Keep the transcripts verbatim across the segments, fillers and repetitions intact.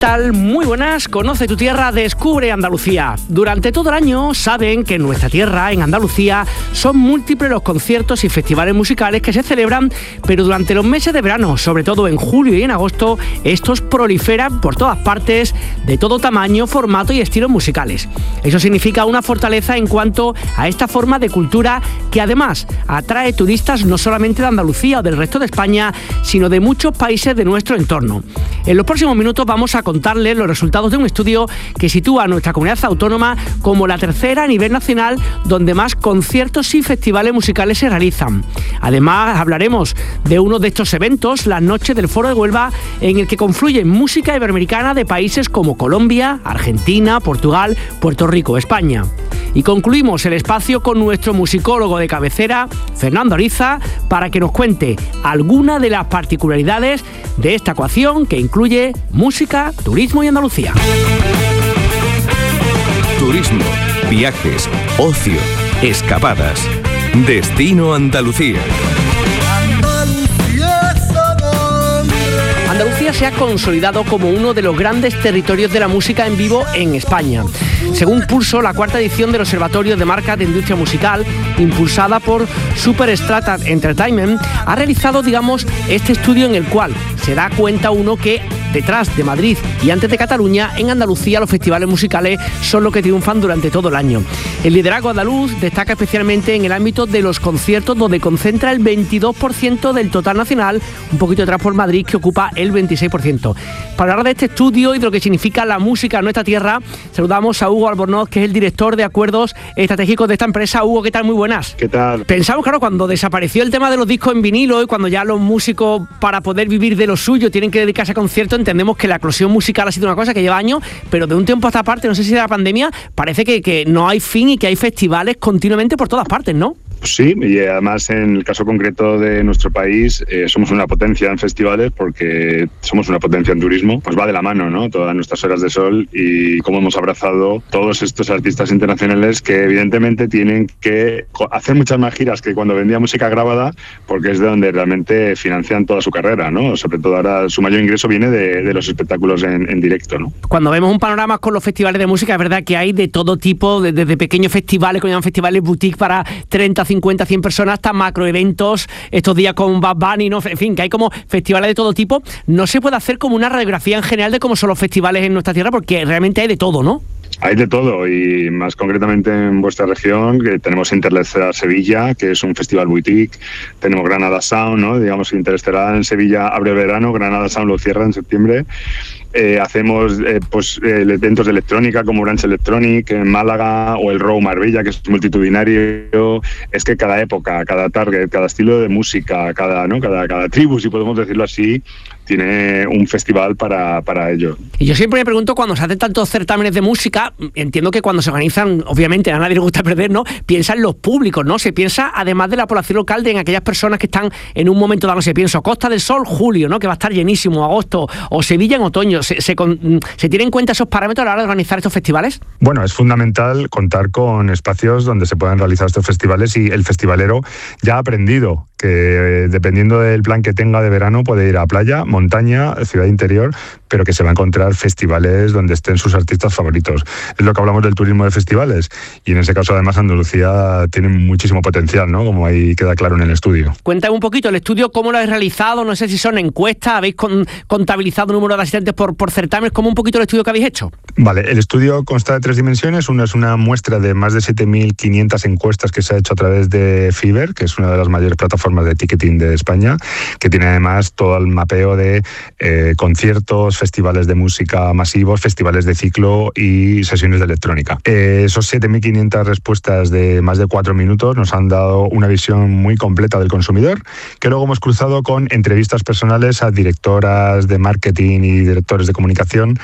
tal? Muy buenas, conoce tu tierra, descubre Andalucía. Durante todo el año saben que en nuestra tierra, en Andalucía, son múltiples los conciertos y festivales musicales que se celebran, pero durante los meses de verano, sobre todo en julio y en agosto, estos proliferan por todas partes, de todo tamaño, formato y estilos musicales. Eso significa una fortaleza en cuanto a esta forma de cultura que además atrae turistas no solamente de Andalucía o del resto de España, sino de muchos países de nuestro entorno. En los próximos minutos vamos a contarles los resultados de un estudio que sitúa a nuestra comunidad autónoma como la tercera a nivel nacional donde más conciertos y festivales musicales se realizan. Además, hablaremos de uno de estos eventos, las Noches del Foro de Huelva, en el que confluyen música iberoamericana de países como Colombia, Argentina, Portugal, Puerto Rico, España. Y concluimos el espacio con nuestro musicólogo de cabecera, Fernando Ariza, para que nos cuente alguna de las particularidades de esta ecuación que incluye música, turismo y Andalucía. Turismo, viajes, ocio, escapadas. Destino Andalucía. Andalucía se ha consolidado como uno de los grandes territorios de la música en vivo en España. Según Pulso, la cuarta edición del Observatorio de Marcas de Industria Musical, impulsada por Superstrata Entertainment, ha realizado, digamos, este estudio en el cual se da cuenta uno que detrás de Madrid y antes de Cataluña, en Andalucía los festivales musicales son los que triunfan durante todo el año. El liderazgo andaluz destaca especialmente en el ámbito de los conciertos, donde concentra el veintidós por ciento del total nacional, un poquito detrás por Madrid, que ocupa el veintiséis por ciento. Para hablar de este estudio y de lo que significa la música en nuestra tierra, saludamos a Hugo Albornoz, que es el director de acuerdos estratégicos de esta empresa. Hugo, ¿qué tal? Muy buenas. ¿Qué tal? Pensamos, claro, cuando desapareció el tema de los discos en vinilo y cuando ya los músicos, para poder vivir de lo suyo, tienen que dedicarse a conciertos, entendemos que la eclosión musical ha sido una cosa que lleva años, pero de un tiempo a esta parte, no sé si de la pandemia, parece que, que no hay fin y que hay festivales continuamente por todas partes, ¿no? Sí, y además en el caso concreto de nuestro país eh, somos una potencia en festivales porque somos una potencia en turismo, pues va de la mano, ¿no? Todas nuestras horas de sol y cómo hemos abrazado todos estos artistas internacionales que evidentemente tienen que hacer muchas más giras que cuando vendía música grabada, porque es de donde realmente financian toda su carrera, ¿no? Sobre todo ahora su mayor ingreso viene de, de los espectáculos en, en directo, ¿no? Cuando vemos un panorama con los festivales de música, es verdad que hay de todo tipo, desde de pequeños festivales, que llaman festivales boutique para treinta, cincuenta, cien personas, hasta macroeventos, estos días con Bad Bunny, ¿no? En fin, que hay como festivales de todo tipo. No se puede hacer como una radiografía en general de cómo son los festivales en nuestra tierra, porque realmente hay de todo, ¿no? Hay de todo, y más concretamente en vuestra región, que tenemos Interestelar Sevilla, que es un festival boutique, tenemos Granada Sound, ¿no? Digamos, Interestelar en Sevilla abre verano, Granada Sound lo cierra en septiembre. Eh, hacemos eh, pues eh, eventos de electrónica como Branch Electronic en Málaga o el Row Marbella, que es multitudinario. Es que cada época, cada target, cada estilo de música, cada, ¿no? cada, cada tribu, si podemos decirlo así, tiene un festival para, para ello. Y yo siempre me pregunto, cuando se hacen tantos certámenes de música, entiendo que cuando se organizan, obviamente a nadie le gusta perder, ¿no? Piensan los públicos, ¿no? Se piensa, además de la población local, de en aquellas personas que están en un momento dado, no sé, pienso Costa del Sol, julio, ¿no? Que va a estar llenísimo, agosto, o Sevilla en otoño. ¿Se, se, ¿Se tienen en cuenta esos parámetros a la hora de organizar estos festivales? Bueno, es fundamental contar con espacios donde se puedan realizar estos festivales, y el festivalero ya ha aprendido que eh, dependiendo del plan que tenga de verano puede ir a playa, montaña, ciudad interior, pero que se va a encontrar festivales donde estén sus artistas favoritos. Es lo que hablamos del turismo de festivales, y en ese caso además Andalucía tiene muchísimo potencial, ¿no? Como ahí queda claro en el estudio. Cuéntame un poquito el estudio, cómo lo habéis realizado, no sé si son encuestas, habéis con, contabilizado el número de asistentes por, por certámenes, ¿cómo un poquito el estudio que habéis hecho? Vale, el estudio consta de tres dimensiones. Una es una muestra de más de siete mil quinientas encuestas que se ha hecho a través de Fiverr, que es una de las mayores plataformas de ticketing de España, que tiene además todo el mapeo de eh, conciertos, festivales de música masivos, festivales de ciclo y sesiones de electrónica. Eh, esos siete mil quinientas respuestas de más de cuatro minutos nos han dado una visión muy completa del consumidor, que luego hemos cruzado con entrevistas personales a directoras de marketing y directores de comunicación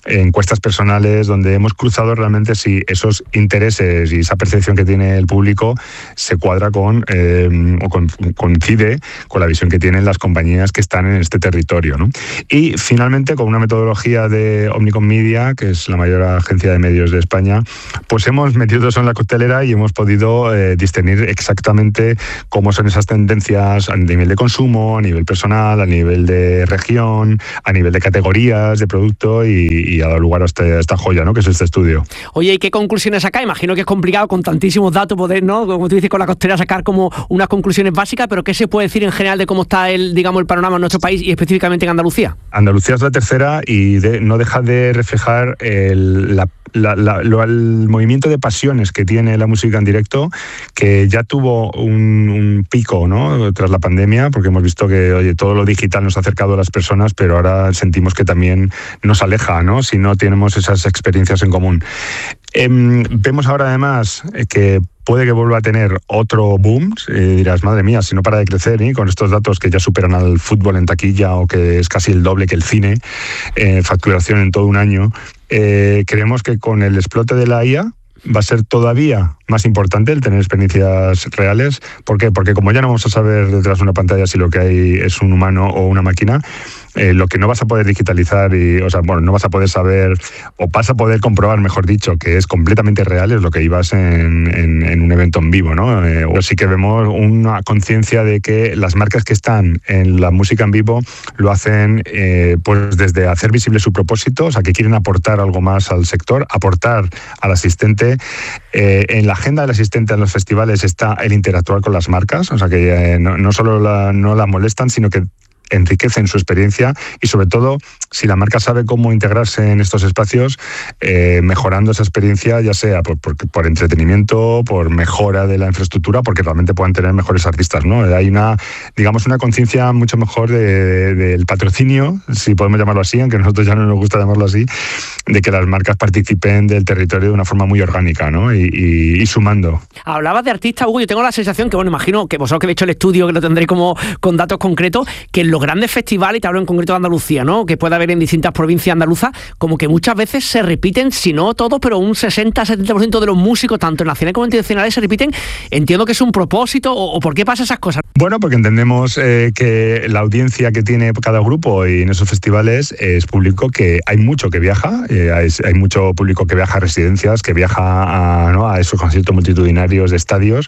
encuestas personales donde hemos cruzado realmente si esos intereses y esa percepción que tiene el público se cuadra con eh, o con, coincide con la visión que tienen las compañías que están en este territorio, ¿no? Y finalmente, con una metodología de Omnicom Media, que es la mayor agencia de medios de España, pues hemos metido eso en la coctelera y hemos podido eh, discernir exactamente cómo son esas tendencias a nivel de consumo, a nivel personal, a nivel de región, a nivel de categorías de producto y, y ha dado lugar a, este, a esta joya, ¿no?, que es este estudio. Oye, ¿y qué conclusiones saca? Imagino que es complicado con tantísimos datos poder, ¿no?, como tú dices, con la costera sacar como unas conclusiones básicas, pero ¿qué se puede decir en general de cómo está el, digamos, el panorama en nuestro país y específicamente en Andalucía? Andalucía es la tercera y de, no deja de reflejar el, la La, la, lo, el movimiento de pasiones que tiene la música en directo, que ya tuvo un, un pico, ¿no?, tras la pandemia, porque hemos visto que, oye, todo lo digital nos ha acercado a las personas, pero ahora sentimos que también nos aleja, ¿no?, si no tenemos esas experiencias en común. Eh, vemos ahora además que puede que vuelva a tener otro boom, eh, dirás, madre mía, si no para de crecer, ¿eh?, con estos datos que ya superan al fútbol en taquilla o que es casi el doble que el cine, eh, facturación en todo un año. Eh, creemos que con el explote de la I A va a ser todavía más importante el tener experiencias reales. ¿Por qué? Porque como ya no vamos a saber detrás de una pantalla si lo que hay es un humano o una máquina, eh, lo que no vas a poder digitalizar y, o sea, bueno, no vas a poder saber o vas a poder comprobar, mejor dicho, que es completamente real, es lo que ibas en, en, en un evento en vivo, ¿no? Eh, o sí que vemos una conciencia de que las marcas que están en la música en vivo lo hacen eh, pues desde hacer visible su propósito, o sea, que quieren aportar algo más al sector, aportar al asistente. Eh, en la agenda del asistente en los festivales está el interactuar con las marcas, o sea que eh, no, no solo la, no la molestan, sino que enriquecen su experiencia y sobre todo si la marca sabe cómo integrarse en estos espacios, eh, mejorando esa experiencia, ya sea por, por, por entretenimiento, por mejora de la infraestructura, porque realmente puedan tener mejores artistas, ¿no? Hay una, digamos, una conciencia mucho mejor de, de, del patrocinio, si podemos llamarlo así, aunque a nosotros ya no nos gusta llamarlo así, de que las marcas participen del territorio de una forma muy orgánica, ¿no? Y, y, y sumando. Hablabas de artistas, Hugo, yo tengo la sensación que, bueno, imagino que vosotros que habéis hecho el estudio, que lo tendréis como con datos concretos, que los grandes festivales, y te hablo en concreto de Andalucía, ¿no?, que puede haber en distintas provincias andaluzas, como que muchas veces se repiten, si no todos, pero un sesenta a setenta por ciento de los músicos, tanto nacionales como internacionales, se repiten. Entiendo que es un propósito, o, o ¿por qué pasa esas cosas? Bueno, porque entendemos eh, que la audiencia que tiene cada grupo y en esos festivales es público que hay mucho que viaja, eh, hay, hay mucho público que viaja a residencias, que viaja a, ¿no?, a esos conciertos multitudinarios de estadios,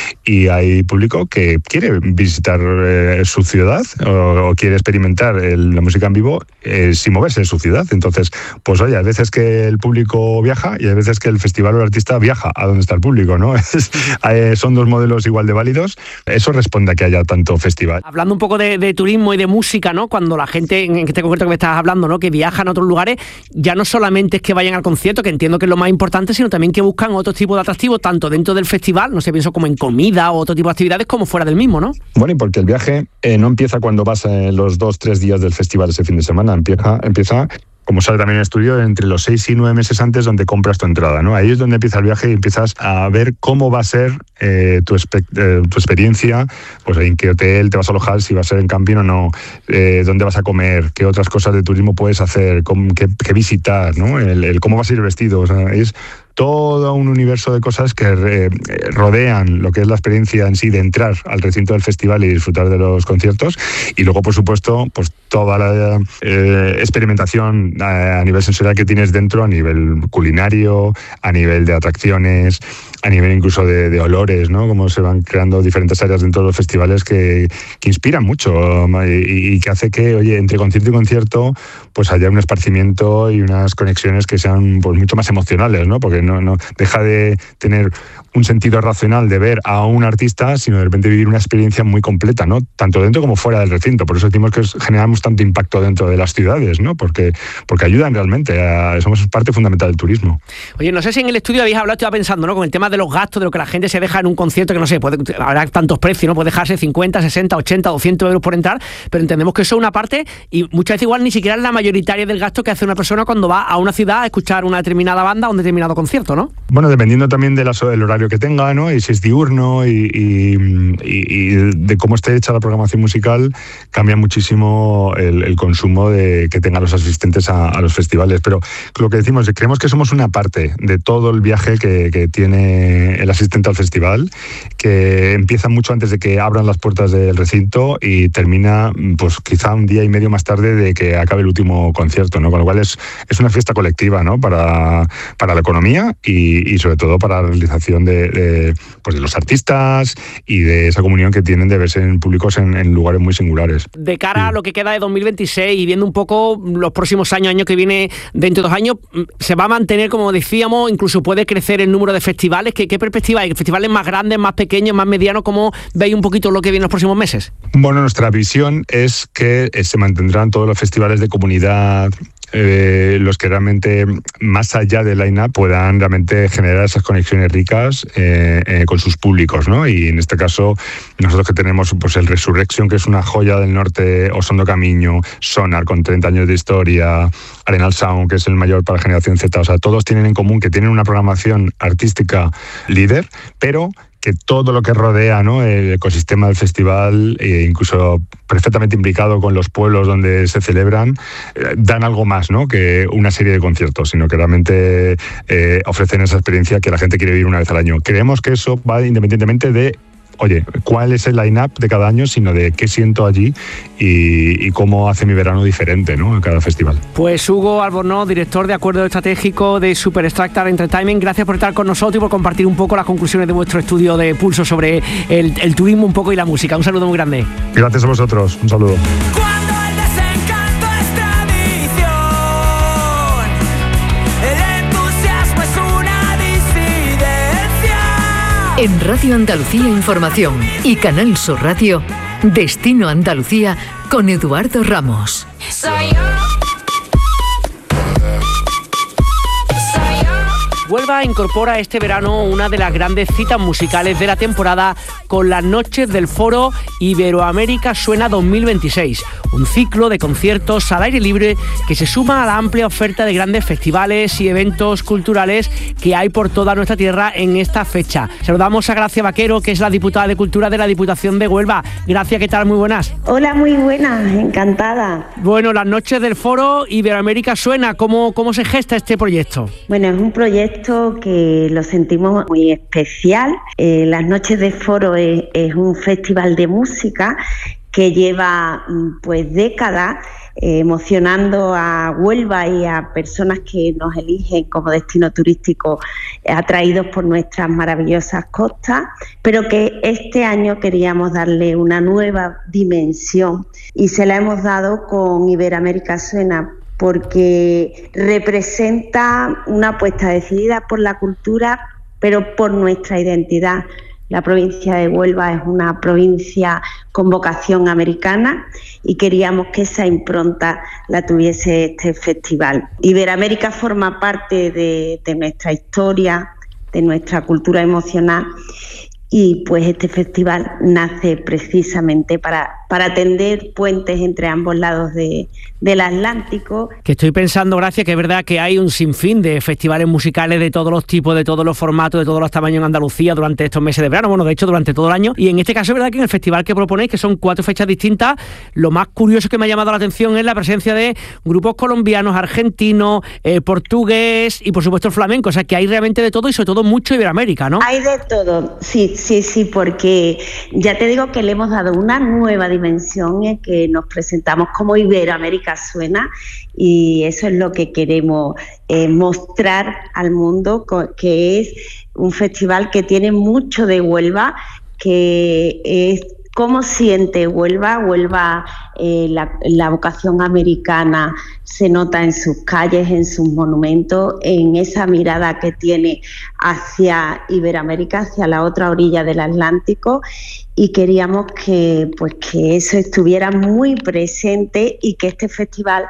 y hay público que quiere visitar eh, su ciudad o, o quiere experimentar el, la música en vivo eh, sin moverse de su ciudad. Entonces, pues oye, hay veces que el público viaja y hay veces que el festival o el artista viaja a donde está el público, ¿no? Es, eh, son dos modelos igual de válidos. Eso responde a que haya tanto festival. Hablando un poco de, de turismo y de música, ¿no?, cuando la gente, en este concreto que me estabas hablando, ¿no?, que viajan a otros lugares, ya no solamente es que vayan al concierto, que entiendo que es lo más importante, sino también que buscan otro tipo de atractivos, tanto dentro del festival, no sé, pienso como en comida o otro tipo de actividades, como fuera del mismo, ¿no? Bueno, y porque el viaje eh, no empieza cuando vas eh, los dos, tres días del festival ese fin de semana, empieza, empieza como sale también en el estudio, entre los seis y nueve meses antes donde compras tu entrada, ¿no? Ahí es donde empieza el viaje y empiezas a ver cómo va a ser eh, tu, espe- eh, tu experiencia, pues en qué hotel te vas a alojar, si va a ser en camping o no, eh, dónde vas a comer, qué otras cosas de turismo puedes hacer, cómo, qué, qué visitar, ¿no? El, el cómo vas a ir vestido, o sea, es todo un universo de cosas que eh, rodean lo que es la experiencia en sí de entrar al recinto del festival y disfrutar de los conciertos, y luego, por supuesto, pues toda la eh, experimentación a, a nivel sensorial que tienes dentro, a nivel culinario, a nivel de atracciones, a nivel incluso de, de olores, ¿no? Cómo se van creando diferentes áreas dentro de los festivales que, que inspiran mucho y, y que hace que, oye, entre concierto y concierto, pues haya un esparcimiento y unas conexiones que sean pues mucho más emocionales, ¿no? Porque no, no deja de tener un sentido racional de ver a un artista, sino de repente vivir una experiencia muy completa, ¿no? Tanto dentro como fuera del recinto. Por eso decimos que generamos tanto impacto dentro de las ciudades, ¿no? Porque, porque ayudan realmente, a, somos parte fundamental del turismo. Oye, no sé si en el estudio habéis hablado, estaba pensando, ¿no?, con el tema de los gastos, de lo que la gente se deja en un concierto, que no sé, puede, habrá tantos precios, ¿no? Puede dejarse cincuenta, sesenta, ochenta, doscientos euros por entrar, pero entendemos que eso es una parte, y muchas veces igual ni siquiera es la mayoritaria del gasto que hace una persona cuando va a una ciudad a escuchar una determinada banda o un determinado concierto. concierto, ¿no? Bueno, dependiendo también del horario que tenga, ¿no? Y si es diurno y, y, y, y de cómo esté hecha la programación musical, cambia muchísimo el, el consumo de, que tengan los asistentes a, a los festivales. Pero lo que decimos, creemos que somos una parte de todo el viaje que, que tiene el asistente al festival, que empieza mucho antes de que abran las puertas del recinto y termina, pues quizá un día y medio más tarde de que acabe el último concierto, ¿no? Con lo cual es, es una fiesta colectiva, ¿no? Para, para la economía y, y sobre todo para la realización de, de, pues de los artistas y de esa comunión que tienen de verse en públicos en, en lugares muy singulares. De cara a lo que queda de dos mil veintiséis y viendo un poco los próximos años, año que viene, dentro de dos años, ¿se va a mantener, como decíamos, incluso puede crecer el número de festivales? ¿Qué, qué perspectiva hay? ¿Festivales más grandes, más pequeños, más medianos? ¿Cómo veis un poquito lo que viene en los próximos meses? Bueno, nuestra visión es que se mantendrán todos los festivales de comunidad, Eh, los que realmente, más allá del line-up, puedan realmente generar esas conexiones ricas eh, eh, con sus públicos, ¿no? Y en este caso, nosotros que tenemos pues el Resurrection, que es una joya del norte, Osondo Camiño, Sonar, con treinta años de historia, Arenal Sound, que es el mayor para la generación Z, o sea, todos tienen en común que tienen una programación artística líder, pero que todo lo que rodea, ¿no?, el ecosistema del festival, e incluso perfectamente implicado con los pueblos donde se celebran, eh, dan algo más, ¿no?, que una serie de conciertos, sino que realmente eh, ofrecen esa experiencia que la gente quiere vivir una vez al año. Creemos que eso va independientemente de, oye, cuál es el line-up de cada año, sino de qué siento allí y, y cómo hace mi verano diferente, ¿no?, en cada festival. Pues Hugo Albornoz, director de Acuerdo Estratégico de Superstructure Entertainment, gracias por estar con nosotros y por compartir un poco las conclusiones de vuestro estudio de pulso sobre el, el turismo un poco y la música. Un saludo muy grande. Gracias a vosotros. Un saludo. En Radio Andalucía Información y Canal Sur Radio, Destino Andalucía con Eduardo Ramos. Huelva incorpora este verano una de las grandes citas musicales de la temporada con las noches del Foro Iberoamérica Suena dos mil veintiséis, un ciclo de conciertos al aire libre que se suma a la amplia oferta de grandes festivales y eventos culturales que hay por toda nuestra tierra en esta fecha. Saludamos a Gracia Vaquero, que es la diputada de Cultura de la Diputación de Huelva. Gracia, ¿qué tal? Muy buenas. Hola, muy buenas, encantada. Bueno, las noches del Foro Iberoamérica Suena, ¿cómo, cómo se gesta este proyecto? Bueno, es un proyecto que lo sentimos muy especial. Eh, las noches de Foro es, es un festival de música que lleva pues décadas eh, emocionando a Huelva y a personas que nos eligen como destino turístico atraídos por nuestras maravillosas costas, pero que este año queríamos darle una nueva dimensión y se la hemos dado con Iberoamérica Suena, porque representa una apuesta decidida por la cultura, pero por nuestra identidad. La provincia de Huelva es una provincia con vocación americana y queríamos que esa impronta la tuviese este festival. Iberoamérica forma parte de, de nuestra historia, de nuestra cultura emocional, y pues este festival nace precisamente para, para tender puentes entre ambos lados de, del Atlántico. Que estoy pensando, Gracia, que es verdad que hay un sinfín de festivales musicales de todos los tipos, de todos los formatos, de todos los tamaños en Andalucía durante estos meses de verano, bueno, de hecho durante todo el año, y en este caso es verdad que en el festival que proponéis, que son cuatro fechas distintas, lo más curioso que me ha llamado la atención es la presencia de grupos colombianos, argentinos, eh, portugués y por supuesto el flamenco, o sea que hay realmente de todo y sobre todo mucho Iberoamérica, ¿no? Hay de todo, sí, sí, sí, porque ya te digo que le hemos dado una nueva dimensión en que nos presentamos como Iberoamérica Suena, y eso es lo que queremos eh, mostrar al mundo, que es un festival que tiene mucho de Huelva, que es cómo siente Huelva. Huelva, eh, la, la vocación americana se nota en sus calles, en sus monumentos, en esa mirada que tiene hacia Iberoamérica, hacia la otra orilla del Atlántico, y queríamos que, pues, que eso estuviera muy presente y que este festival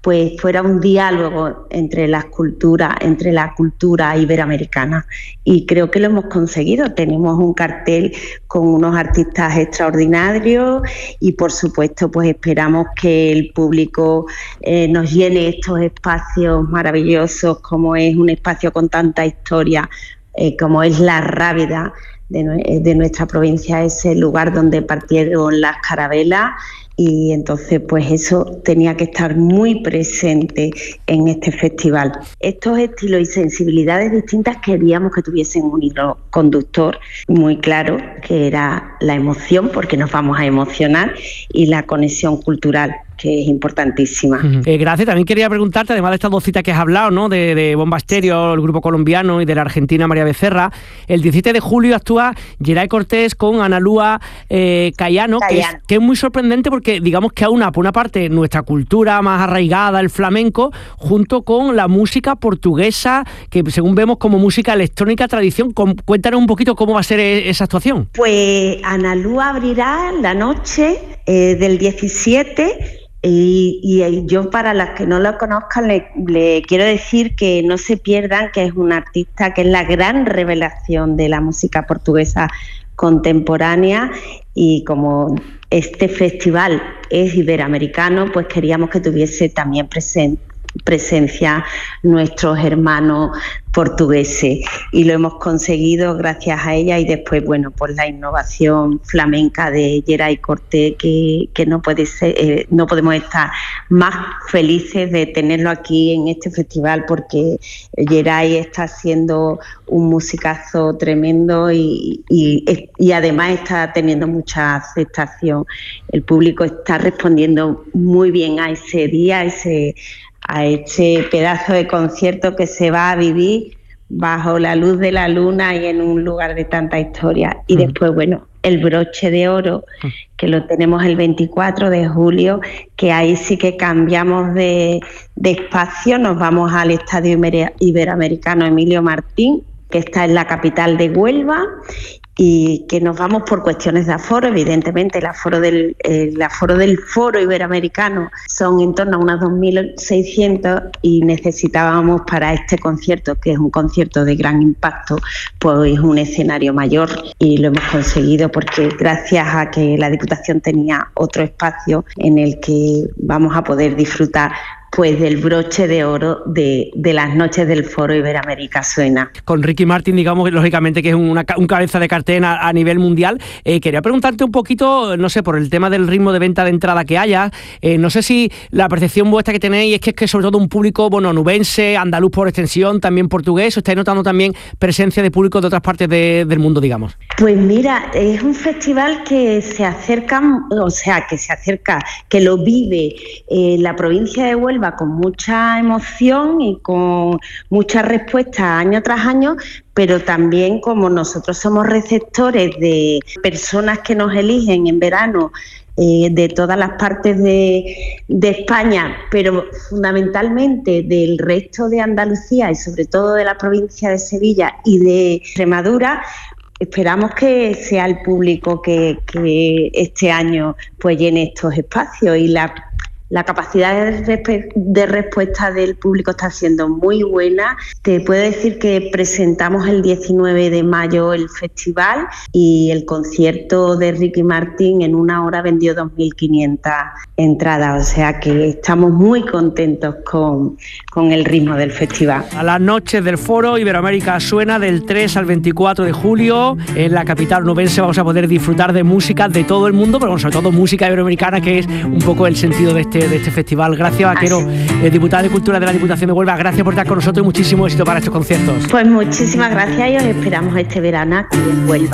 pues fuera un diálogo entre las culturas, entre la cultura iberoamericana. Y creo que lo hemos conseguido. Tenemos un cartel con unos artistas extraordinarios y, por supuesto, pues esperamos que el público eh, nos llene estos espacios maravillosos, como es un espacio con tanta historia, eh, como es La Rábida de, de nuestra provincia, ese lugar donde partieron las carabelas. Y entonces pues eso tenía que estar muy presente en este festival. Estos estilos y sensibilidades distintas queríamos que tuviesen un hilo conductor muy claro, que era la emoción, porque nos vamos a emocionar, y la conexión cultural, que es importantísima. Uh-huh. Eh, gracias. También quería preguntarte, además de estas dos citas que has hablado, ¿no? De, de Bomba Estéreo, el grupo colombiano, y de la argentina María Becerra. El diecisiete de julio actúa Geray Cortés con Analúa eh, Cayano, que es, que es muy sorprendente porque digamos que aúna por una parte nuestra cultura más arraigada, el flamenco, junto con la música portuguesa, que según vemos como música electrónica tradición. Cuéntanos un poquito cómo va a ser esa actuación. Pues Analúa abrirá la noche eh, del diecisiete. Y, y yo, para las que no lo conozcan, le, le quiero decir que no se pierdan que es una artista que es la gran revelación de la música portuguesa contemporánea, y como este festival es iberoamericano, pues queríamos que tuviese también presen- presencia nuestros hermanos portugueses, y lo hemos conseguido gracias a ella, y después, bueno, por la innovación flamenca de Geray Cortés, que, que no puede ser, eh, no podemos estar más felices de tenerlo aquí en este festival, porque Geray está haciendo un musicazo tremendo y, y, y además está teniendo mucha aceptación. El público está respondiendo muy bien a ese día, a ese a este pedazo de concierto que se va a vivir bajo la luz de la luna y en un lugar de tanta historia. Y mm. después, bueno, el broche de oro, que lo tenemos el veinticuatro de julio, que ahí sí que cambiamos de, de espacio, nos vamos al Estadio Iberoamericano Emilio Martín, que está en la capital de Huelva, y que nos vamos por cuestiones de aforo. Evidentemente el aforo del, el aforo del foro iberoamericano son en torno a unas dos mil seiscientos, y necesitábamos para este concierto, que es un concierto de gran impacto, pues un escenario mayor, y lo hemos conseguido porque gracias a que la Diputación tenía otro espacio en el que vamos a poder disfrutar pues del broche de oro de, de las noches del Foro Iberoamérica Suena. Con Ricky Martin, digamos, lógicamente que es una, un cabeza de cartel a, a nivel mundial. Eh, quería preguntarte un poquito, no sé, por el tema del ritmo de venta de entrada que haya, eh, no sé si la percepción vuestra que tenéis es que es que sobre todo un público, bueno, nubense, andaluz por extensión, también portugués, ¿o estáis notando también presencia de público de otras partes de, del mundo, digamos? Pues mira, es un festival que se acerca, o sea, que se acerca, que lo vive eh, la provincia de Huelva con mucha emoción y con mucha respuesta año tras año, pero también como nosotros somos receptores de personas que nos eligen en verano eh, de todas las partes de, de España, pero fundamentalmente del resto de Andalucía y sobre todo de la provincia de Sevilla y de Extremadura, esperamos que sea el público que, que este año pues llene estos espacios, y la La capacidad de, resp- de respuesta del público está siendo muy buena. Te puedo decir que presentamos el diecinueve de mayo el festival, y el concierto de Ricky Martin en una hora vendió dos mil quinientas entradas, o sea que estamos muy contentos con, con el ritmo del festival. A las noches del Foro Iberoamérica Suena, del tres al veinticuatro de julio, en la capital nubense vamos a poder disfrutar de música de todo el mundo, pero sobre todo música iberoamericana, que es un poco el sentido de este de este festival. Gracias, Vaquero, eh, diputada de Cultura de la Diputación de Huelva. Gracias por estar con nosotros y muchísimo éxito para estos conciertos. Pues muchísimas gracias, y os esperamos este verano aquí en Huelva.